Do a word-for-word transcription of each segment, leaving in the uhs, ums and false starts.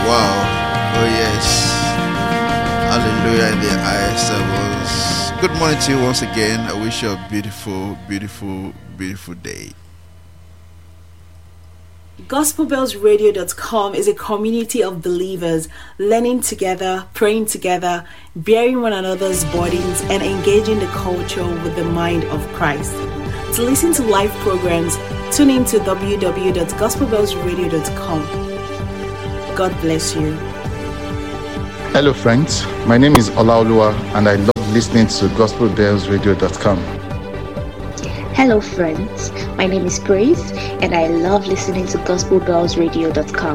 Wow. Oh yes. Hallelujah in the highest heavens. Good morning to you once again. I wish you a beautiful, beautiful, beautiful day. Gospel Bells Radio dot com is a community of believers learning together, praying together, bearing one another's burdens, and engaging the culture with the mind of Christ. To listen to live programs, tune in to w w w dot gospel bells radio dot com. God bless you. Hello friends, my name is Olaoluwa and I love listening to Gospel Bells Radio dot com. Hello friends, my name is Praise and I love listening to Gospel Bells Radio dot com.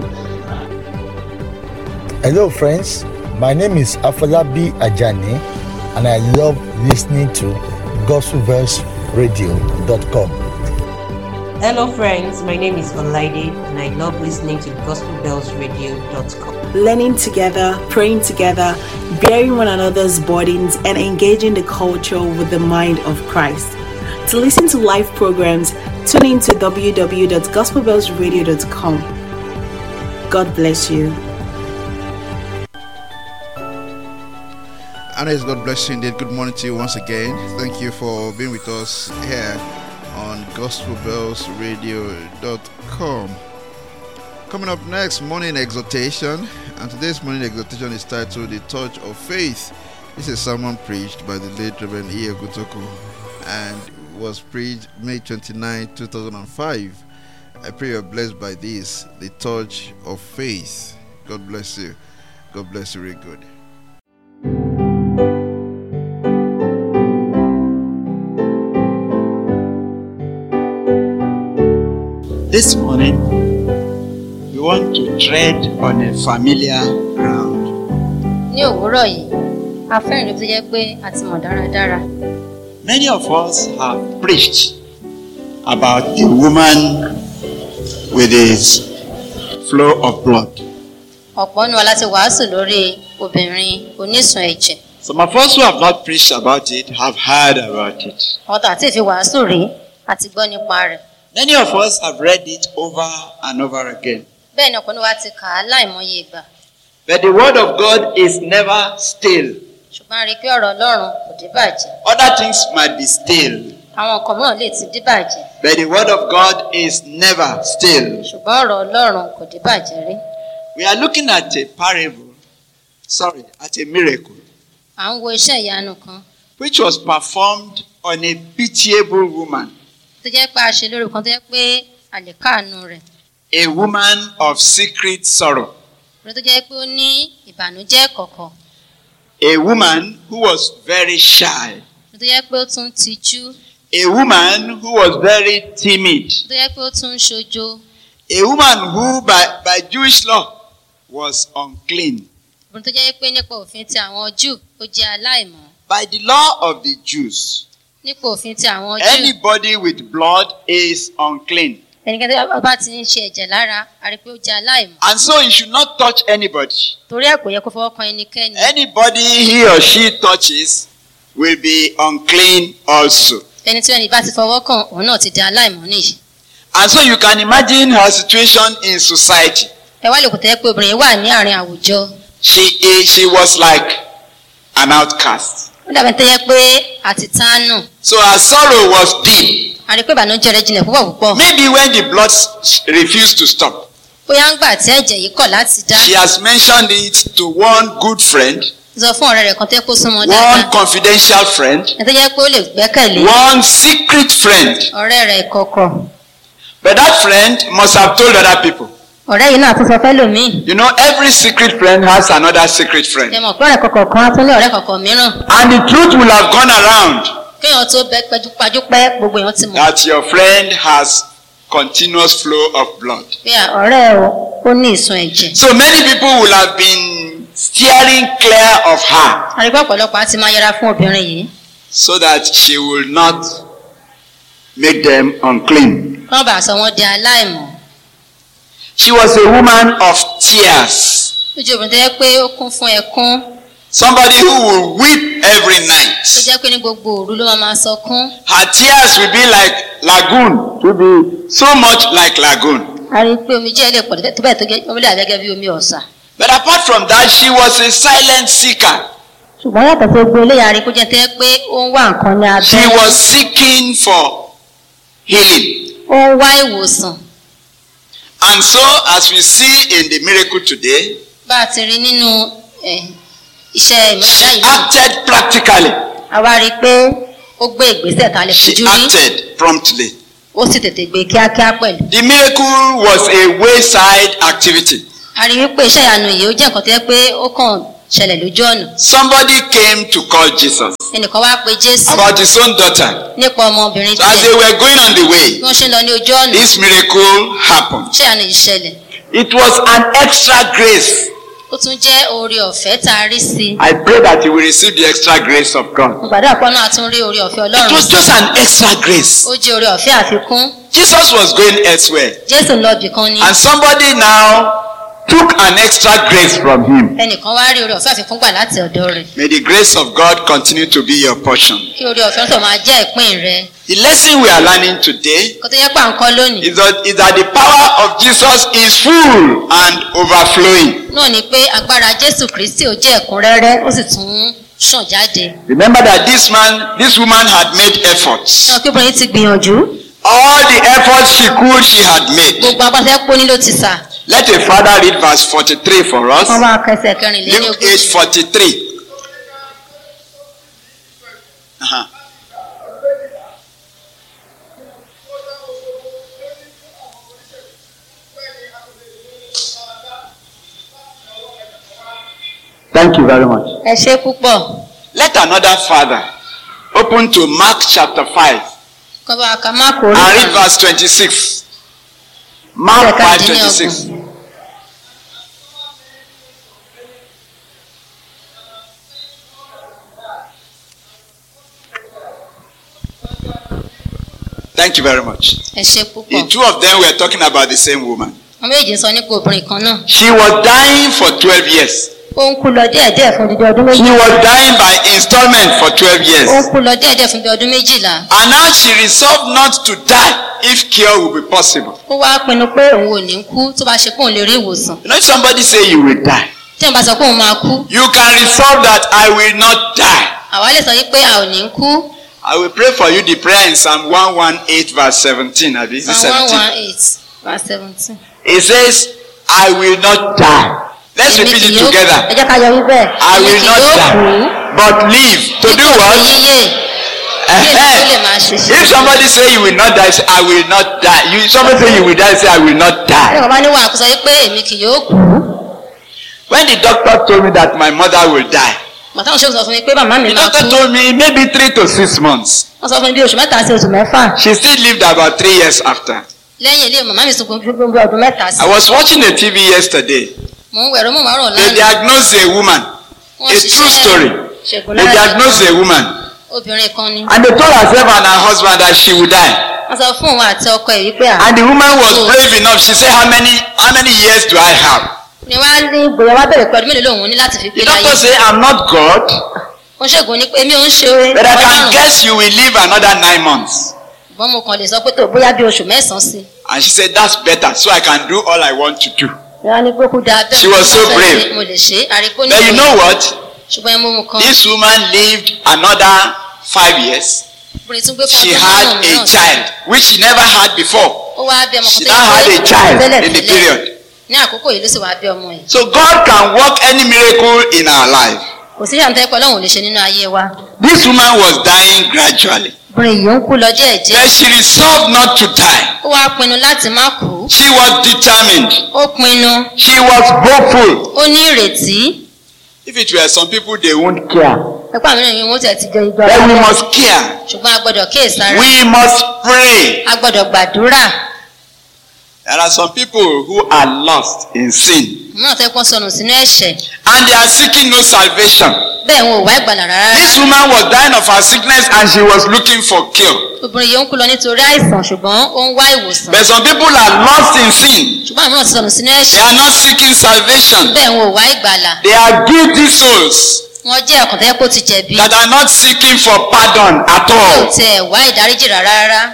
Hello friends, my name is Afolabi Ajani and I love listening to Gospel Bells Radio dot com. Hello friends, my name is Olaide and I love listening to Gospel Bells Radio dot com. Learning together, praying together, bearing one another's burdens, and engaging the culture with the mind of Christ. To listen to live programs, tune in to w w w dot gospel bells radio dot com. God bless you. And God bless you indeed. Good morning to you once again. Thank you for being with us here on Gospel Bells Radio dot com. Coming up next, morning exhortation, and today's morning exhortation is titled "The Touch of Faith." This is a sermon preached by the late Reverend E. Ogutoku and was preached May twenty-ninth, two thousand five. I pray you are blessed by this, the touch of faith. God bless you. God bless you very good. This morning, we want to tread on a familiar ground. Ní òwúrọ̀ yìí, a fẹ́ ìrìn tó jẹ́ pé a ti mọ̀ dáradára. Many of us have preached about a woman with his flow of blood. Ọ̀pọ̀ nínú wa láti wàásù lórí obìnrin onísun ẹ̀jẹ̀. Some of us who have not preached about it have heard about it. Àwọn tó àti ìfi wàásù rí àti gbọ́ nípa rẹ̀. Many of us have read it over and over again. Bẹ́ẹ̀ ni ọ̀pọ̀ nínú wa ti kà á láìmọye ìgbà. But the word of God is never stale. Ṣùgbọ́n a rí i pé ọ̀rọ̀ Ọlọ́run kò díbàjẹ́. Other things might be stale. Àwọn nǹkan mìíràn lè ti díbàjẹ́. But the word of God is never stale. Ṣùgbọ́n ọ̀rọ̀ Ọlọ́run kò díbàjẹ́ rí. We are looking at a parable, sorry, at a miracle. À ń wo iṣẹ́ ìyanu kan. Which was performed on a pitiable woman. Tó jẹ́ pé a ṣe lórí kan tó jẹ́ pé a lè káàánú rẹ̀. A woman of secret sorrow. Tó jẹ́ pé ó ní ìbànújẹ́ kọ̀kọ̀. A woman who was very shy. Tó jẹ́ pé ó tún tijú. A woman who was very timid. Tó jẹ́ pé ó tún ṣojo. A woman who by, by Jewish law was unclean. Tó jẹ́ pé nípa òfin ti àwọn Júù ó jẹ́ aláìmọ́. By the law of the Jews, nípa òfin ti àwọn Júù, anybody with blood is unclean. Ẹnikẹ́ni tó bá ti ń ṣe ẹ̀jẹ̀ lára, a rí pé ó jẹ́ aláìmọ́. And so he should not touch anybody. Torí ẹ̀ kò yẹ kó fọwọ́ kan ẹnikẹ́ni. Anybody he or she touches will be unclean also. Ẹni tí ẹni bá ti fọwọ́ kàn, òun náà ti di aláìmọ́ nìyí. And so you can imagine her situation in society. Ẹ wá lè kò tẹ́ pé obìnrin wà ní àárín àwùjọ. She is, she was like an outcast. Ó dàbí tó yẹ pé àti tánù. So her sorrow was deep. A rí pé ìbànújẹ́ rẹ̀ jinlẹ̀ púpọ̀ púpọ̀. Maybe when the blood refused to stop. Bóyá ń gbà tí ẹ̀jẹ̀ yìí kọ̀ láti dá. She has mentioned it to one good friend. Sọ fún ọ̀rẹ́ rẹ̀ kan tó yẹ kó súnmọ́ dáadáa. One confidential friend. Ẹ tó yẹ pé ó lè gbẹ́kẹ̀lé. One secret friend. Ọ̀rẹ́ rẹ̀ ìkọ̀kọ̀. But that friend must have told other people. Ọ̀rẹ́ yìí náà tún sọ fẹ́ lòmíì. You know, every secret friend has another secret friend. Ṣé mọ̀ pé ọ̀rẹ́ kọ̀ọ̀kan kan á tún lé ọ̀rẹ́ kọ̀ọ̀kan mìíràn. And the truth will have gone around. Kéèyàn tó bẹ pẹ́júpẹ́ gbogbo èèyàn ti mọ̀. That your friend has continuous flow of blood. Bí ọ̀rẹ́ o, ó ní ìsun ẹ̀jẹ̀. So many people will have been steering clear of her. Àrígbá ọ̀pọ̀lọpọ̀ á ti máa yẹra fún obìnrin yìí. So that she will not make them unclean. Wọ́n bá sọ wọ́n di aláìmọ́. She was a woman of tears. Lójú obìnrin tó yẹ pé ó kún fún ẹkún. Somebody who will weep every night. Tó jẹ́ pé ní gbogbo òru ló máa máa sọkún. Her tears will be like lagoon. To be so much like lagoon. A rí i pé omi jẹ́ ilé pọ̀ tó bẹ́ẹ̀ tó jẹ́ omi lè gẹ́gẹ́ bí omi ọ̀sà. But apart from that, she was a silent seeker. ṣùgbọ́n yàtọ̀ sí gbogbo eléyà rí kó jẹ́ tẹ́ pé ó ń wá nǹkan ní abẹ́. She was seeking for healing. ó ń wá ìwòsàn. And so, as we see in the miracle today, bá a ti rí nínú iṣẹ́ ìmúlẹ̀dá she yìí. acted practically. àwa rí i pé ó gbé ìgbésẹ̀ tá a lè She fojú rí. acted promptly. ó sì tètè gbé kíákíá pẹ̀lú. The miracle was a wayside activity. a rí wípé iṣẹ́ ìyanu yìí ó jẹ́ nǹkan tó yẹ pé ó kàn ṣẹlẹ̀ lójú ọ̀nà. Somebody came to call Jesus ẹnìkan wá pe Jésù about his own daughter. nípa ọmọbìnrin So as they tiẹ̀. were going on the way, bí wọ́n ṣe ń lọ ní ojú ọ̀nà. this miracle happened. iṣẹ́ ìyanu yìí ṣẹlẹ̀. It was an extra grace. ó tún jẹ́ oore ọ̀fẹ́ tá a rí sí i. I pray that you will receive the extra grace of God. mo gbàdúrà pé náà tún rí oore ọ̀fẹ́ It Ọlọ́run was sí just an extra grace. i. ó jẹ́ oore ọ̀fẹ́ àfikún. Jesus was going elsewhere, Jésù lọ bìkan ni. and somebody now took an extra grace from him. ẹnìkan wá rí oore ọ̀fẹ́ àfikún gbà láti ọ̀dọ̀ rẹ̀. May the grace of God continue to be your portion. kí oore ọ̀fẹ́ tó máa jẹ́ ìpín rẹ̀. The lesson we are learning today kó tó yẹ pé à ń kọ́ lónìí. is that, is that the power of Jesus is full and overflowing. náà ni pé agbára Jésù Kristi ó jẹ́ ẹ̀kúnrẹ́rẹ́ ó sì tún ṣàn jáde. Remember that this man, this woman had made efforts. náà kí obìnrin ti gbìyànjú. All the efforts she could, she had made. gbogbo agbáṣẹ́ pọ́ní ló ti sà. Let a father read verse forty-three for us. wọ́n máa kẹsẹ̀ kẹrìnlélógún. Luke eight forty-three. Uh-huh. Thank you very much. ẹ ṣé púpọ̀. Let another father open to Mark chapter five kọ́ bá a ka má kó rí and read kan. verse twenty-six. Mark five twenty-six. Thank you very much. ẹ ṣé The púpọ̀. two of them were talking about the same woman. wọ́n méjì sọ nípa obìnrin kan náà. She was dying for twelve years. ó ń kú lọ díẹ̀díẹ̀ fún dídí ọdún She méjìlá. was dying by installment for twelve ó ń years. kú lọ díẹ̀díẹ̀ fún bí ọdún méjìlá. And now she resolved not to die if cure will be possible. ó wá pinnu pé òun ò ní kú tó bá ṣe pé òun lè rí ìwòsàn. You know, if somebody say you will die, tí wọ́n bá sọ pé òun máa kú. you can resolve that I will not die. àwa lè sọ yí pé a ò ní kú. I will pray for you the prayer in Psalm one eighteen verse seventeen. Abi, is it Psalm one seventeen? eighteen verse seventeen. It says, I will not die. Let's Èmi repeat kì it yóò- together. ẹ jẹ́ ká yọ wíbẹ̀. I Èmi will kì not yóò die, kú. but live. To do Nítorí what? yíyè. Kí èmi tó lè máa Eh, ṣiṣẹ́. If somebody say you will not die, say I will not die. You somebody say you will die, say I will not Ṣé die. bàbá ní wàá kó sọ yí pé èmi kì yóò kú? When the doctor told me that my mother will die, Bàtà òun ṣe sọ fún mi pé màmá mi the máa doctor kú. told me maybe three to six months. Wọ́n sọ fún mi bí oṣù mẹ́ta sí oṣù mẹ́fà. She still lived about three years after. Lẹ́yìn ilé màmá mi sunkún fún bí ọdún mẹ́ta sí. I was watching a T V yesterday. Mò ń wẹ̀rọ mọ̀ márùn-ún They lánàá. diagnosed a woman, Wọ́n a true ṣiṣẹ́ story. ṣègùn They lára diagnosed a woman, obìnrin kan ni. and they told herself and her husband that she would die. Wọ́n sọ fún òun àti ọkọ ẹ̀ wípé à. And the woman was brave enough. She said, "How many, how many years do I have?" Ni wá ní gbòòrò wá bẹ̀rẹ̀ pé ọdún mélòó lòun ní láti fi The gbé doctor láyé. said, "I'm not God, Wọ́n ṣègùn ní pé èmi ò ń ṣe but I can Ọlọ́run. guess you will live another nine months." Ṣùgbọ́n mo kàn lè sọ pé tó bóyá bí oṣù mẹ́sàn-án sí. And she said, "That's better, so I can do all I want to do." Ìyá ní pé kó dáa bẹ́ẹ̀ She mo was so fẹ́ ṣe, brave. mo lè ṣe é. Àríkó ní But you ìwé. know what? Ṣùgbọ́n ẹmu mu kan. This woman lived another five years. Obìnrin tún gbé fún She ọdún had márùn-ún a mìíràn. child, which she never had before. Ó wá bí ọmọ She kan now had a child tẹ́lẹ̀ in the tẹ́lẹ̀. period. Ní àkókò yìí ló sì wá bí ọmọ yìí. So God can work any miracle in our life. Kò sí ìyàntẹ́ pé Ọlọ́run ò lè ṣe nínú ayé wa. This woman was dying gradually, Obìnrin yìí ń kú lọ díẹ̀díẹ̀. but she resolved not to die. Ó wá pinnu láti má kú. She was determined. Ó pinnu. She was hopeful. Ó ní ìrètí. If it were some people, they won't care. Ẹ̀pọ̀ àwọn ènìyàn wọ́n tẹ̀ ti jẹ ìjọ But we rẹ̀. must care. Ṣùgbọ́n a gbọ́dọ̀ kíyèsára. We must pray. A gbọ́dọ̀ gbàdúrà. There are some people who are lost in sin, Mìíràn tẹ́ pọ́n sọnù sínú ẹ̀ṣẹ̀. and they are seeking no salvation. Bẹ́ẹ̀ wọn ò wá ìgbàlà rárá. This woman was dying of her sickness and she was looking for cure. Obìnrin yìí ń kú lọ nítorí àìsàn ṣùgbọ́n ó ń wá ìwòsàn. But some people are lost in sin. Ṣùgbọ́n àwọn mìíràn ti sọnù sínú They ẹ̀ṣẹ̀. are not seeking salvation. Bẹ́ẹ̀ wọn ò wá ìgbàlà. They are guilty souls Wọ́n jẹ́ ọkàn tẹ́ kó ti jẹ̀bi. that are not seeking for pardon at Kò all. tiẹ̀ wá ìdáríjì rárá rárá.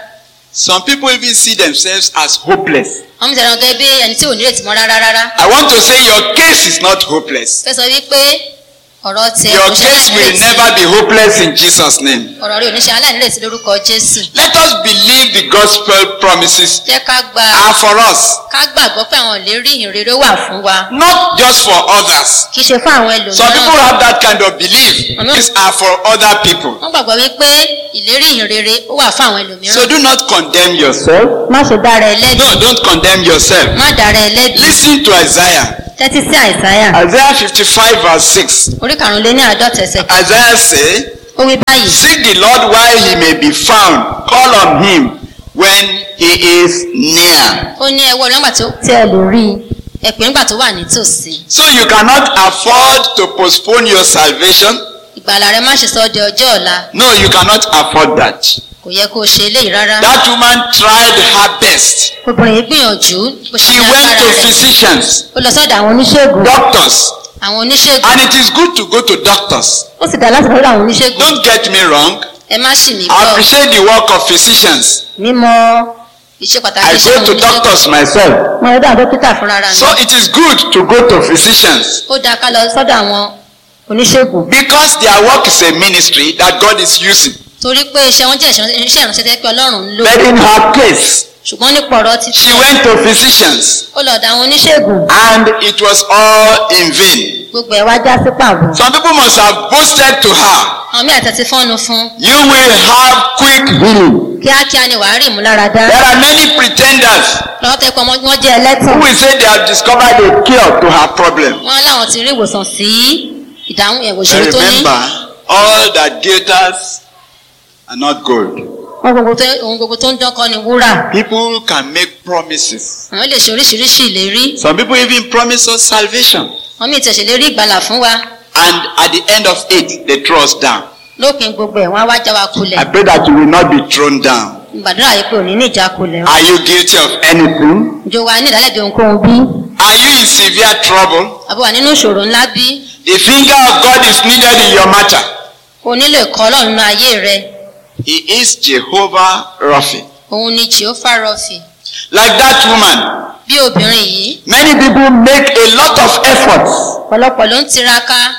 Some people even see themselves as hopeless. wọ́n mú ìṣẹ̀lẹ̀ gẹ́gẹ́ bí ẹni tí ò ní ìrètí mọ́ rárá rárá. I want to say your case is not hopeless. fẹ́ sọ wípé ọ̀rọ̀ tiẹ̀ Your kò ṣe case will aláìnírètí. never be hopeless in Jesus' name. ọ̀rọ̀ rẹ̀ ò ní ṣe aláìnírètí lórúkọ Jésù. Let us believe the gospel promises jẹ́ ká gba are for us, ká gbàgbọ́ pé àwọn ìlérí ìhìnrere wà fún wa. not just for others. kì í ṣe fún àwọn Some people ẹlòmíràn. have that kind of belief. These are for other people. wọ́n gbàgbọ́ wípé ìlérí ìhìnrere ó wà fún àwọn ẹlòmíràn. So do not condemn yourself. má ṣe dára ẹ lẹ́bi. No, don't condemn yourself. má dára ẹ lẹ́bi. Listen to Isaiah. tẹ́tí sí àìsáyà. Isaiah fifty-five verse six. orí karùnléní àádọ́ta ẹsẹ̀ kan. Isaiah say, ó wí báyìí. seek the Lord while he may be found. Call on him when he is near. ó ní ẹwọ́ nígbà tí ẹ lè rí i ẹ pè nígbà tó wà nítòsí. So you cannot afford to postpone your salvation. ìgbàlà rẹ má ṣe sọ di ọjọ́ ọ̀la. No, you cannot afford that. kò yẹ kó o ṣe eléyìí rárá. That woman tried her best. obìnrin yìí gbìyànjú bó ṣe She ní went agbára to rẹ̀. physicians, ó lọ sọ́dọ̀ àwọn oníṣègùn. doctors, àwọn oníṣègùn. and it is good to go to doctors. ó sì dá láti lọ́dọ̀ àwọn oníṣègùn. Don't get me wrong. ẹ má ṣì mí I gbọ́. appreciate the work of physicians. mímọ̀ ìṣe pàtàkì I iṣẹ́ go àwọn to oníṣègùn. doctors myself. mo lọ dá dókítà fúnra rà So mí. it is good to go to physicians ó dáa ká lọ sọ́dọ̀ àwọn oníṣègùn. because their work is a ministry that God is using. torí pé iṣẹ́ wọn jẹ́ iṣẹ́ ìránṣẹ́ tẹ́ pé Ọlọ́run ń lò. But in her case, ṣùgbọ́n nípa ọ̀rọ̀ ti she went to physicians ó lọ dá àwọn oníṣègùn. and it was all in vain. gbogbo ẹ̀ wá já sí pàbó. Some people must have boasted to her, àwọn mí àtẹ̀tí fọ́nu fún. you will have quick healing. kíákíá ni wàá rí ìmúláradá. There are many pretenders lọ́wọ́ tẹ́ pé wọ́n jẹ́ who ẹlẹ́tàn. will say they have discovered a cure to her problem. wọ́n láwọn ti rí ìwòsàn sí ìdáhùn ẹ̀wò But ìṣòro tó ní. remember, all that glitters are not gold. wọ́n gbogbo tó ohun gbogbo tó ń dán kọ́ ni wúrà. People can make promises. àwọn lè ṣe oríṣiríṣi ìlérí. Some people even promise us salvation. wọ́n mí ti ṣèlérí ìgbàlà fún wa. And at the end of it, they throw us down. lópin gbogbo ẹ̀ wọ́n á wá já wa I kulẹ̀. pray that you will not be thrown down. ìgbàdúrà yìí pé òní ní ìjà kulẹ̀. Are you guilty of anything? ìjọ wa ní ìdálẹ́bi ohunkóhun bí. Are you in severe trouble? àbí wà nínú ìṣòro ńlá bí. The finger of God is needed in your matter. o nílò ìkọ́ Ọlọ́run nínú ayé rẹ. He is Jehovah Rapha. òun ni Jèhófà Rọ́fì. Like that woman, bí obìnrin yìí. many people make a lot of efforts. ọ̀pọ̀lọpọ̀ ló ń tiraka.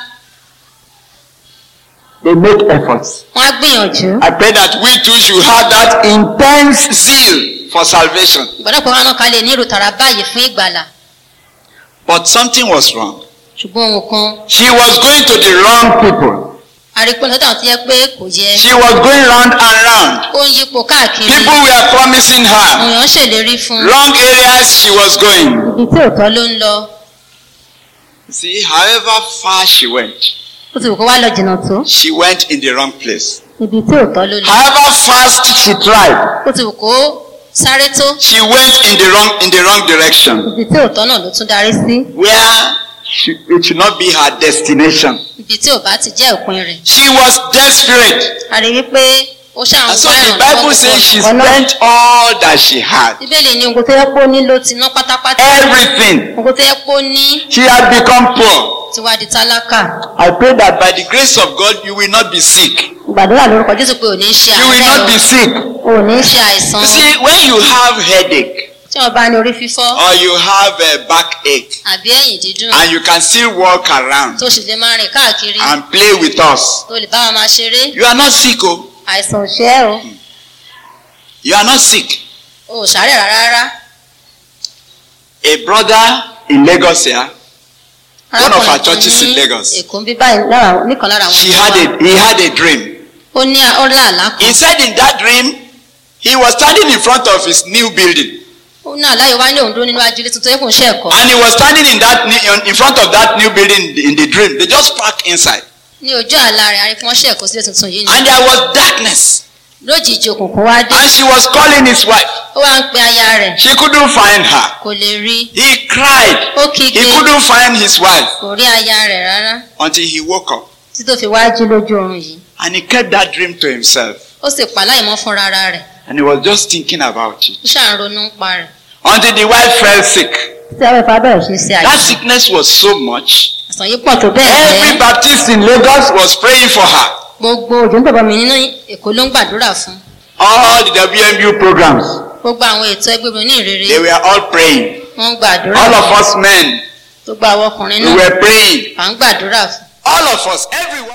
They make efforts. wọ́n á gbìyànjú. I pray that we too should have that intense zeal for salvation. ìgbàdàpọ̀ wọn náà ká lè ní ìrò tààrà báyìí fún ìgbàlà. But something was wrong. ṣùgbọ́n ohun kan. She was going to the wrong people. àrípọ̀ lọ́dọ̀ àwọn tó yẹ pé kò yẹ. She was going round and round. ó ń yípo káàkiri. People were promising her. èèyàn ṣèlérí fún. Wrong areas she was going. ibi tí òótọ́ ló ń lọ. See, however far she went, ó ti wù kó wá lọ jìnnà tó. she went in the wrong place. ibi tí òótọ́ ló lọ. However fast she tried, ó ti wù kó sáré tó. she went in the wrong in the wrong direction. ibi tí òótọ́ náà ló tún darí sí. Where she, it should not be her destination. ibi tí ò bá ti jẹ́ òpin rẹ̀. She was desperate. a rí wípé ó ṣàwọn And so wá the ìrànlọ́wọ́ Bible says she púpọ̀. spent all that she had. bíbélì ní ogun tó yẹ kó ní ló ti ná pátápátá. Everything. ogun tó yẹ kó ní She had become poor. ti wá di tálákà. I pray that by the grace of God you will not be sick. gbàdúrà lórúkọ Jésù pé ò ní ṣe You will not be sick. ò ní ṣe àìsàn. You see, when you have headache tí wọn bá ní orí fífọ́ or you have a backache àbí ẹ̀yìn dídùn and you can still walk around tó sì lè máa rìn káàkiri and play with us, tó lè bá wọn máa ṣeré. you are not sick. Oh, àìsàn ò ṣe é o. you are not sick. o ò ṣàárẹ̀ rárá. A brother in Lagos here, one of our Arákùnrin churches kan in ní Lagos, Èkó ń bí báyìí lára nìkan lára àwọn she ọmọ had wa. a he had a dream. ó ní ó lá àlá kan. He said in that dream he was standing in front of his new building ó ní àláyé wá ní òun dúró nínú ajílẹ̀ tuntun ẹkùn iṣẹ́ ẹ̀kọ́. and he was standing in that ne- in front of that new building in the dream. They just parked inside ní ojú àlá rẹ̀ àríkún ọṣẹ́ ẹ̀kọ́ sílẹ̀ tuntun yìí ni. and there was darkness lójijì òkùnkùn wá dé. and she was calling his wife. ó wá ń pe aya rẹ̀. She couldn't find her. kò lè rí. He cried. ó He kígbe. couldn't find his wife kò rí aya rẹ̀ rárá. until he woke up tí tó fi wá jí lójú oorun yìí. and he kept that dream to himself ó sì pàláì mọ́ fúnra ara rẹ̀. and he was just thinking about it ó ṣáà ń ronú ń pa rẹ̀. until the wife fell sick. tí àwọn ìfà bẹ̀rẹ̀ sí ṣe That àìsàn. sickness was so much. àìsàn yìí pọ̀ tó bẹ́ẹ̀ Every bẹ́ẹ̀. Baptist in Lagos was praying for her. gbogbo òjò ń bàbá mi nínú Èkó ló ń gbàdúrà fún. all the W M U programs. Gbogbo àwọn ètò ẹgbẹ́ mi ní ìrere. They were all praying. Wọ́n ń gbàdúrà. All of us men. Gbogbo àwọn ọkùnrin náà. We were praying. À ń gbàdúrà fún. All of us, everyone.